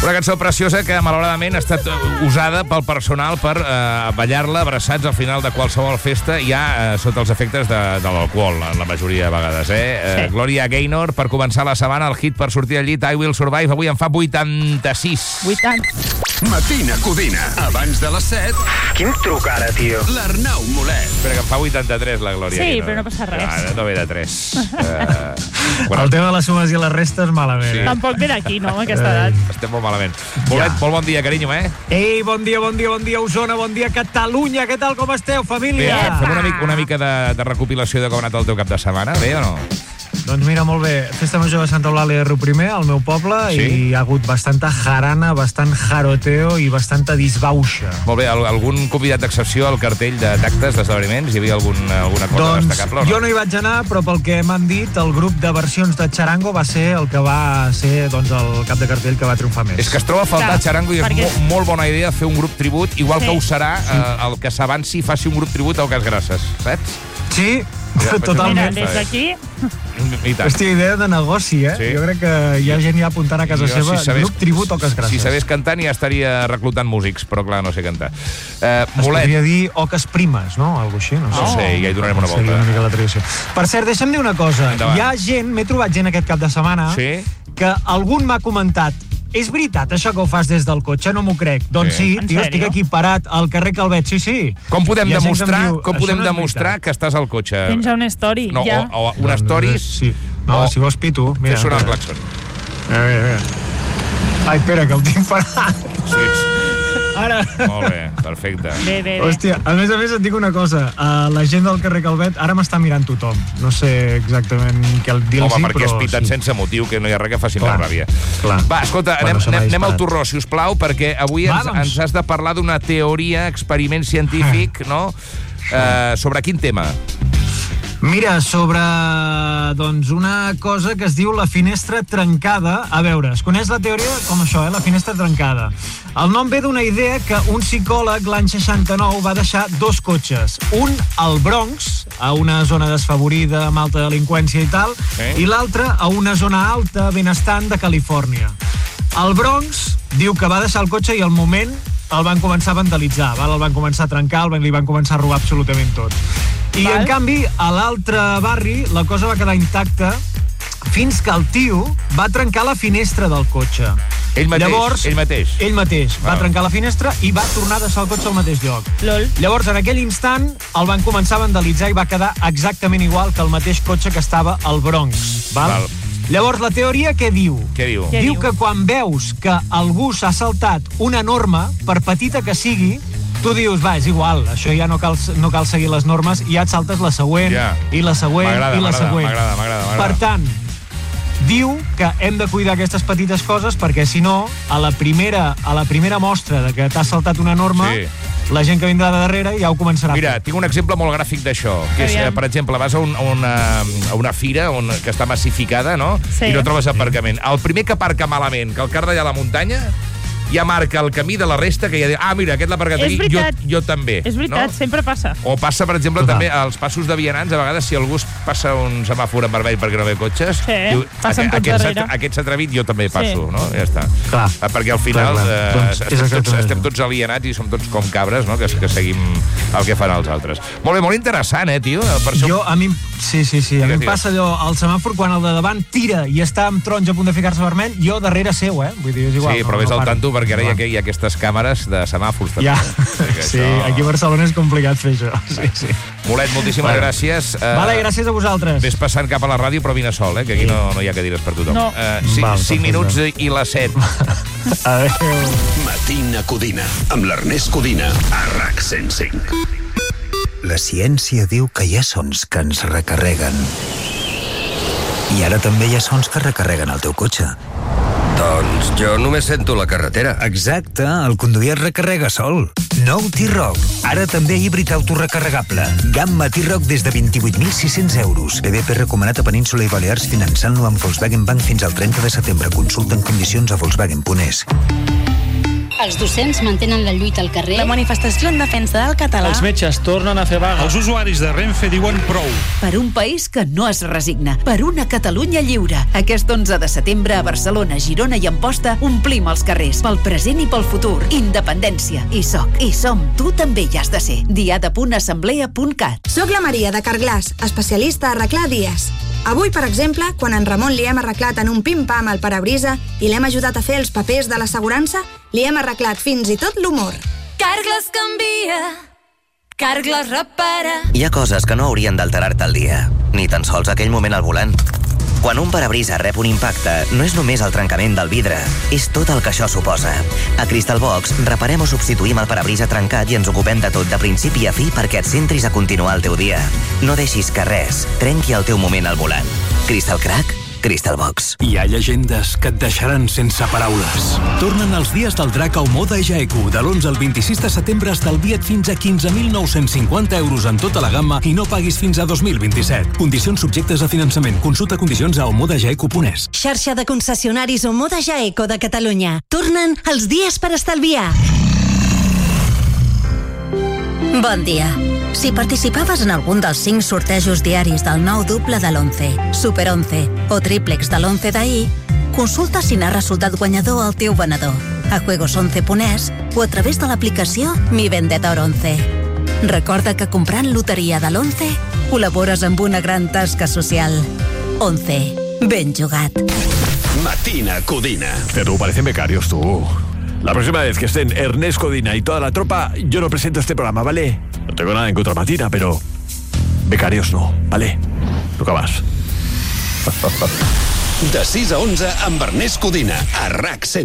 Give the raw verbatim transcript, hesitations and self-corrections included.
Una cançó preciosa que, malauradament, ha estat usada pel personal per eh, ballar-la abraçats al final de qualsevol festa, ja eh, sota els efectes de, de l'alcohol, la majoria de vegades. Eh? Sí. Eh, Gloria Gaynor, per començar la setmana, el hit per sortir al llit, I Will Survive, avui en fa vuitanta-sis. vuitanta. Matina Codina, abans de les set. Quin truc ara, tio? L'Arnau Molet. Espera, que en fa vuitanta-tres, la Gloria Sí, Gaynor. però no passa res. Ah, no ve de tres. eh, bueno. El tema de les sumes i les restes, malament. Sí. Eh? Tampoc ve d'aquí, no, aquesta edat. Estem molt malament. Molet, ja. Molt bon dia, carinyo, eh? Ei, bon dia, bon dia, bon dia, Osona, bon dia, Catalunya. Què tal, com esteu, família? Bé, fem una mica, una mica de, de recopilació de com ha anat el teu cap de setmana, bé o no? Doncs mira, molt bé. Festa Major de Santa Eulàlia de Riu Primer, al meu poble, sí? I hi ha hagut bastanta jarana, bastant jaroteo i bastanta disbauxa. Molt bé, algun convidat d'excepció al cartell de d'actes, d'esdeveniments? Hi havia algun, alguna cosa doncs, destacable? No? Jo no hi vaig anar, però pel que m'han dit, el grup de versions de Charango va ser el que va ser doncs, el cap de cartell que va triomfar més. És que es troba a faltar Clar, Charango i és perquè... molt, molt bona idea fer un grup tribut, igual sí. que ho serà eh, el que s'avanci faci un grup tribut a Ocas Grasses, saps? Sí, Ja, totalment. Mira, des d'aquí... I tant. Hòstia, idea de negoci, eh? Sí. Jo crec que hi ha gent ja apuntant a casa Jo, seva. si sabés, grup tribut Ocas Grasses. Si sabés cantant ja estaria reclutant músics, però clar, no sé cantar. Eh, Es Molet. podria dir Oques Primes, no? Algo així, no sé. No sé, ja hi donarem una volta. Seria una mica la tradició. Per cert, deixa'm dir una cosa. Endavant. Hi ha gent, m'he trobat gent aquest cap de setmana, Sí? que algun m'ha comentat: és veritat això que ho fas des del cotxe? No m'ho crec. Doncs Sí. sí, En tio, sèrio? estic aquí parat al carrer Calvet, sí, sí. Com podem Hi ha gent que em demostrar, diu, com "Això podem no és demostrar veritat". que estàs al cotxe? Penja una story, No, ja. o, o una stories... Sí. No, o si vols pito, mira. fer sonar el claxon. A veure, a veure. Ai, espera, que el tinc parat. Sí. Ara. Molt bé, perfecte. Bé, bé, bé. Hòstia, a més a més et dic una cosa. Uh, la gent del carrer Calvet ara m'està mirant tothom. No sé exactament què el dir-los, Home, perquè però has pitat sí. sense motiu, que no hi ha res que faci Clar, més ràbia. clar. Va, escolta, Bueno, anem, se m'ha anem, anem al disparat. torró, si us plau, perquè avui Va, ens, doncs. ens has de parlar d'una teoria, experiment científic, no? Uh, sobre quin tema? Mira, sobre doncs, una cosa que es diu la finestra trencada. A veure, es coneix la teoria com això, eh? La finestra trencada. El nom ve d'una idea que un psicòleg l'any seixanta-nou va deixar dos cotxes. Un al Bronx, a una zona desfavorida, amb alta delinqüència i tal, Sí. i l'altre a una zona alta, benestant, de Califòrnia. Al Bronx diu que va deixar el cotxe i al moment el van començar a vandalitzar, val? El van començar a trencar, el van, li van començar a robar absolutament tot. I, Val. en canvi, a l'altre barri, la cosa va quedar intacta fins que el tio va trencar la finestra del cotxe. Ell mateix, Llavors, ell mateix. Ell mateix. Va Ah. trencar la finestra i va tornar a deixar el cotxe al mateix lloc. Lol. Llavors, en aquell instant, el van començar a vandalitzar i va quedar exactament igual que el mateix cotxe que estava al Bronx. Val? Val. Llavors, la teoria què diu? Què diu? Què Diu diu? que quan veus que algú s'ha saltat una norma, per petita que sigui, tu dius, va, és igual, això ja no cal, no cal seguir les normes, i ja et saltes la següent, Ja. i la següent, M'agrada, i la m'agrada, següent. m'agrada, m'agrada, m'agrada. Per tant, diu que hem de cuidar aquestes petites coses perquè, si no, a la primera, a la primera mostra de que t'has saltat una norma, Sí. la gent que vindrà de darrere ja ho començarà Mira, a fer. tinc un exemple molt gràfic d'això, que és, Aviam. eh, per exemple, vas a, un, a, una, a una fira on, que està massificada, no? Sí. I no trobes aparcament. El primer que aparca malament, que el car d'allà a la muntanya, ja marca el camí de la resta, que ja diu, ah, mira, aquest l'ha aparcat És aquí, jo, veritat. jo també. És veritat, no? sempre passa. O passa, per exemple, Total. també als passos de vianants, a vegades, si algú es passa un semàfor en vermell perquè no ve cotxes, Sí, passen tots aquest, darrere. aquest s'ha atrevit, jo també passo, Sí. no? Ja està. Clar. Ah, perquè al final Clar, clar. eh, Doncs és estem, tots, exactament estem això. tots alienats i som tots com cabres, no? Que, que seguim el que fan els altres. Molt bé, molt interessant, eh, tio? Per això... Jo, a mi, sí, sí, sí, a mi em Digues, passa allò, al semàfor, quan el de davant tira i està amb taronja a punt de ficar-se vermell, jo darrere seu, eh? Vull dir, és igual. Sí, però no, vés no al paro. tanto, perquè ara hi ha, Igual. hi ha aquestes càmeres de semàfors. També. Ja, Que sí, això- aquí a Barcelona és complicat fer això. Sí, sí. Molet, moltíssimes Vale. gràcies. Eh, Vale, gràcies a vosaltres. Ves passant cap a la ràdio, però vine sol, eh? Que aquí Sí. no, no hi ha cadires per tothom. No. Eh, cinc, Val, cinc perfecte. minuts i les set. Adéu. Matina Codina, amb l'Ernest Codina, a RAC cent cinc. La ciència diu que hi ha sons que ens recarreguen. I ara també hi ha sons que recarreguen el teu cotxe. Doncs jo només sento la carretera. Exacte, el conduir es recarrega sol. Nou T-Roc, ara també híbrid autorecarregable. Gamma T-Roc des de vint-i-vuit mil sis-cents euros. B B P recomanat a Península i Balears finançant-lo amb Volkswagen Bank fins al trenta de setembre. Consulta en condicions a Volkswagen punt es. Els docents mantenen la lluita al carrer. La manifestació en defensa del català. Els metges tornen a fer vaga. Els usuaris de Renfe diuen prou. Per un país que no es resigna. Per una Catalunya lliure. Aquest onze de setembre a Barcelona, Girona i Amposta omplim els carrers. Pel present i pel futur. Independència. I soc. I som. Tu també hi has de ser. diada punt assemblea punt cat. Soc la Maria de Carglass, especialista a arreglar dies. Avui, per exemple, quan en Ramon li hem arreglat en un pim-pam al parabrisa i l'hem ajudat a fer els papers de l'assegurança, li hem arreglat fins i tot l'humor. Carglass canvia, Carglass repara. Hi ha coses que no haurien d'alterar-te el dia, ni tan sols aquell moment al volant. Quan un parabrisa rep un impacte, no és només el trencament del vidre, és tot el que això suposa. A Crystal Box reparem o substituïm el parabrisa trencat i ens ocupem de tot de principi a fi perquè et centris a continuar el teu dia. No deixis que res trenqui el teu moment al volant. Crystal Crack, Crystal Box. Hi ha llegendes que et deixaran sense paraules. Tornen els dies del drac a Omoda Jaeku. De l'onze al vint-i-sis de setembre estalvia't fins a quinze mil nou-cents cinquanta euros en tota la gamma i no paguis fins a dos mil vint-i-set. Condicions subjectes a finançament. Consulta condicions a omoda jaeku punt es. Xarxa de concessionaris Omoda Jaeku de Catalunya. Tornen els dies per estalviar. Bon dia. Si participaves en algun dels cinc sortejos diaris del nou doble de l'onze, Super onze o Triplex de l'onze d'ahir, consulta si n'ha resultat guanyador el teu venedor a juegos once punt es o a través de l'aplicació Mi Vendedor onze. Recorda que comprant loteria de l'onze col·labores amb una gran tasca social. once. Ben jugat. Matina Codina. Pero parecen becarios tú. La próxima vez que estén Ernest Codina y toda la tropa, yo no presento este programa, ¿vale? No tengo nada en contra Matina, pero becarios no, ¿vale? Nunca más. De sis a onze amb Ernest Codina, a RAC cent.